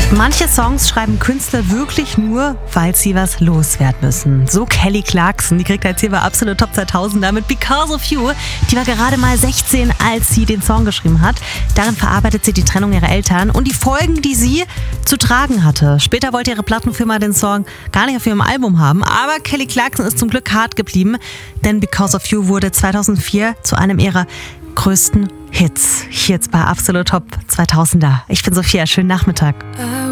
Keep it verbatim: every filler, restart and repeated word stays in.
Manche Songs schreiben Künstler wirklich nur, weil sie was loswerden müssen. So Kelly Clarkson, die kriegt jetzt hier bei Absolut Top zweitausend damit Because of You. Die war gerade mal sechzehn, als sie den Song geschrieben hat. Darin verarbeitet sie die Trennung ihrer Eltern und die Folgen, die sie zu tragen hatte. Später wollte ihre Plattenfirma den Song gar nicht auf ihrem Album haben, aber Kelly Clarkson ist zum Glück hart geblieben, denn Because of You wurde zweitausendvier zu einem ihrer größten Hits. Hier jetzt bei Absolut Top zweitausender. Ich bin Sophia, schönen Nachmittag.